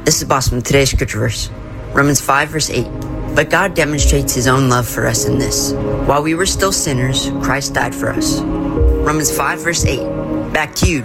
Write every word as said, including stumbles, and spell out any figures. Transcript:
This is Boss from today's scripture verse, Romans five verse eight. But God demonstrates his own love for us in this: while we were still sinners, Christ died for us. Romans five verse eight. Back to you,